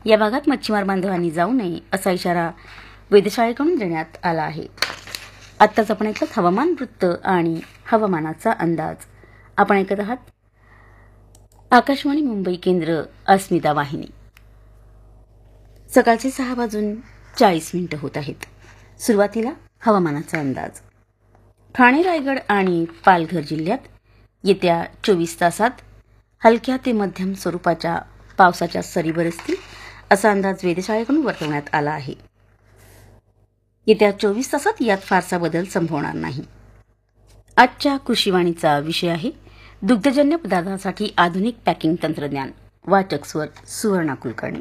या भागात मच्छीमार बांधवांनी जाऊ नये असा इशारा वेधशाळेकडून देण्यात आला आहे. आत्ताच आपण ऐकलं हवामान वृत्त आणि हवामानाचा अंदाज. आपण ऐकत आहात आकाशवाणी मुंबई केंद्र अस्मिता वाहिनी. सकाळचे 6:40 होत आहेत. सुरुवातीला हवामानाचा अंदाज. ठाणे, रायगड आणि पालघर जिल्ह्यात येत्या 24 तासात हलक्या ते मध्यम स्वरूपाच्या पावसाच्या सरी बरसतील असा अंदाज वेधशाळेकडून वर्तवण्यात आला आहे. येत्या 24 तासात यात फारसा बदल संभवणार नाही. आजच्या कृषीवाणीचा विषय आहे दुग्धजन्य पदार्थांसाठी आधुनिक पॅकिंग तंत्रज्ञान. वाचक स्वर सुवर्णा कुलकर्णी.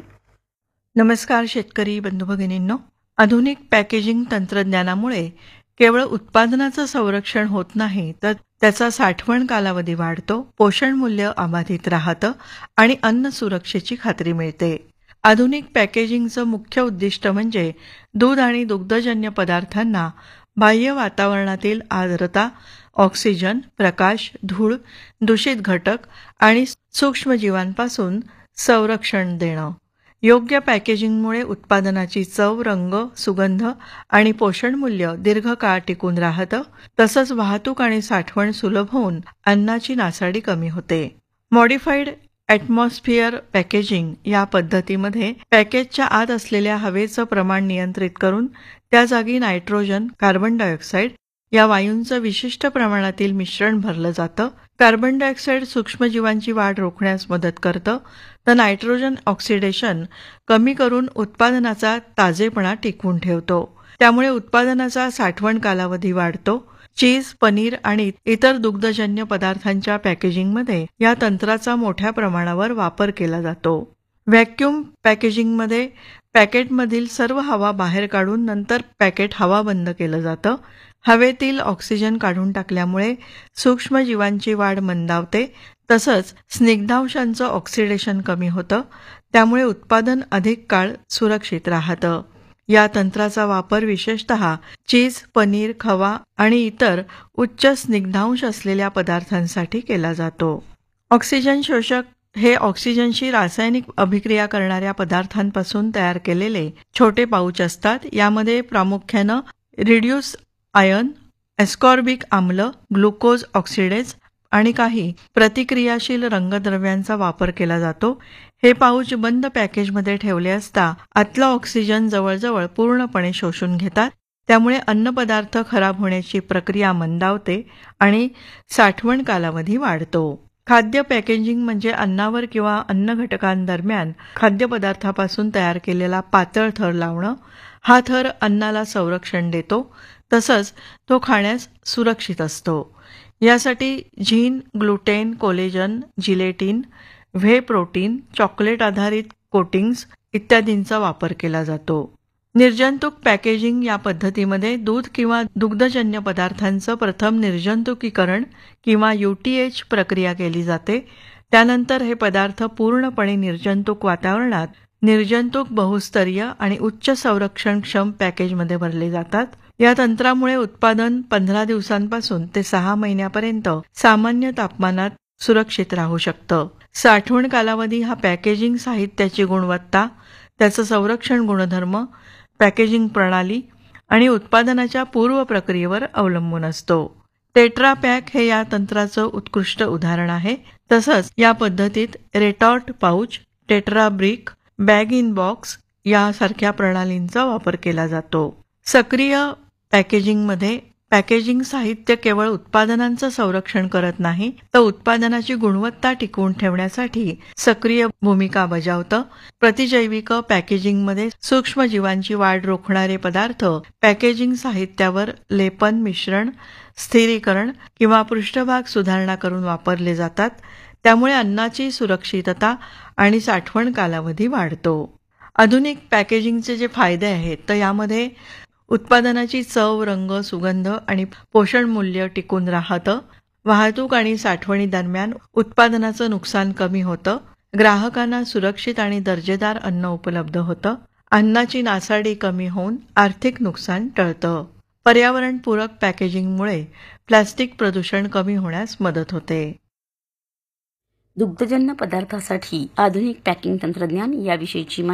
नमस्कार शेतकरी बंधू भगिनींनो. आधुनिक पॅकेजिंग तंत्रज्ञानामुळे केवळ उत्पादनाचं संरक्षण होत नाही तर त्याचा साठवण कालावधी वाढतो, पोषण मूल्य अबाधित राहतं आणि अन्न सुरक्षेची खात्री मिळते. आधुनिक पॅकेजिंगचं मुख्य उद्दिष्ट म्हणजे दूध आणि दुग्धजन्य पदार्थांना बाह्य वातावरणातील आर्द्रता, ऑक्सिजन, प्रकाश, धूळ, दूषित घटक आणि सूक्ष्मजीवांपासून संरक्षण देणं. योग्य पॅकेजिंगमुळे उत्पादनाची चव, रंग, सुगंध आणि पोषण मूल्य दीर्घकाळ टिकून राहतं. तसंच वाहतूक आणि साठवण सुलभ होऊन अन्नाची नासाडी कमी होते. मॉडिफाईड ॲटमॉस्फिअर पॅकेजिंग या पद्धतीमध्ये पॅकेजच्या आत असलेल्या हवेचं प्रमाण नियंत्रित करून त्या जागी नायट्रोजन, कार्बन डायऑक्साईड या वायूंचं विशिष्ट प्रमाणातील मिश्रण भरलं जातं. कार्बन डायऑक्साईड सूक्ष्मजीवांची वाढ रोखण्यास मदत करतं, तर नायट्रोजन ऑक्सिडेशन कमी करून उत्पादनाचा ताजेपणा टिकवून ठेवतो. त्यामुळे उत्पादनाचा साठवण कालावधी वाढतो. चीज, पनीर आणि इतर दुग्धजन्य पदार्थांच्या पॅकेजिंगमध्ये या तंत्राचा मोठ्या प्रमाणावर वापर केला जातो. व्हॅक्यूम पॅकेजिंगमध्ये पॅकेटमधील सर्व हवा बाहेर काढून नंतर पॅकेट हवाबंद केलं जातं. हवेतील ऑक्सिजन काढून टाकल्यामुळे सूक्ष्मजीवांची वाढ मंदावते. तसंच स्निग्धांशांचं ऑक्सिडेशन कमी होतं. त्यामुळे उत्पादन अधिक काळ सुरक्षित राहतं. या तंत्राचा वापर विशेषतः चीज, पनीर, खवा आणि इतर उच्च स्निग्धांश असलेल्या पदार्थांसाठी केला जातो. ऑक्सिजन शोषक हे ऑक्सिजनशी रासायनिक अभिक्रिया करणाऱ्या पदार्थांपासून तयार केलेले छोटे पाऊच असतात. यामध्ये प्रामुख्यानं रिड्यूस आयन, एस्कॉर्बिक आम्ल, ग्लुकोज ऑक्सिडेज आणि काही प्रतिक्रियाशील रंगद्रव्यांचा वापर केला जातो. हे पाऊच बंद पॅकेजमध्ये ठेवले असता आतला ऑक्सिजन जवळजवळ पूर्णपणे शोषून घेतात. त्यामुळे अन्नपदार्थ खराब होण्याची प्रक्रिया मंदावते आणि साठवण कालावधी वाढतो. खाद्य पॅकेजिंग म्हणजे अन्नावर किंवा अन्न घटकांदरम्यान खाद्यपदार्थापासून तयार केलेला पातळ थर लावणं. हा थर अन्नाला संरक्षण देतो, तसंच तो खाण्यास सुरक्षित असतो. यासाठी झीन, gluten, collagen, gelatin, whey protein, chocolate आधारित कोटिंग्स इत्यादींचा वापर केला जातो. निर्जंतुक पॅकेजिंग या पद्धतीमध्ये दूध किंवा दुग्धजन्य पदार्थांचं प्रथम निर्जंतुकीकरण किंवा UTH प्रक्रिया केली जाते. त्यानंतर हे पदार्थ पूर्णपणे निर्जंतुक वातावरणात निर्जंतुक, बहुस्तरीय आणि उच्च संरक्षणक्षम पॅकेजमध्ये भरले जातात. या तंत्रामुळे उत्पादन 15 दिवसांपासून ते 6 महिन्यापर्यंत सामान्य तापमानात सुरक्षित राहू शकतं. साठवण कालावधी हा पॅकेजिंग साहित्याची गुणवत्ता, त्याचं संरक्षण गुणधर्म, पॅकेजिंग प्रणाली आणि उत्पादनाच्या पूर्व प्रक्रियेवर अवलंबून असतो. टेट्रा पॅक हे या तंत्राचं उत्कृष्ट उदाहरण आहे. तसंच या पद्धतीत रेटॉर्ट pouch, tetra brick, bag in box यासारख्या प्रणालींचा वापर केला जातो. सक्रिय पॅकेजिंगमध्ये पॅकेजिंग साहित्य केवळ उत्पादनांचं संरक्षण करत नाही, तर उत्पादनाची गुणवत्ता टिकवून ठेवण्यासाठी सक्रिय भूमिका बजावतं. प्रतिजैविक पॅकेजिंगमध्ये सूक्ष्मजीवांची वाढ रोखणारे पदार्थ पॅकेजिंग साहित्यावर लेपन, मिश्रण, स्थिरीकरण किंवा पृष्ठभाग सुधारणा करून वापरले जातात. त्यामुळे अन्नाची सुरक्षितता आणि साठवण कालावधी वाढतो. आधुनिक पॅकेजिंगचे जे फायदे आहेत तर यामध्ये उत्पादनाची चव, रंग, सुगंध आणि पोषण मूल्य टिकून राहतं. वाहतूक आणि साठवणी दरम्यान उत्पादनाचं नुकसान कमी होतं. ग्राहकांना सुरक्षित आणि दर्जेदार अन्न उपलब्ध होतं. अन्नाची नासाडी कमी होऊन आर्थिक नुकसान टळतं. पर्यावरणपूरक पॅकेजिंगमुळे प्लास्टिक प्रदूषण कमी होण्यास मदत होते. दुग्धजन्य पदार्थासाठी आधुनिक पॅकिंग तंत्रज्ञान याविषयीची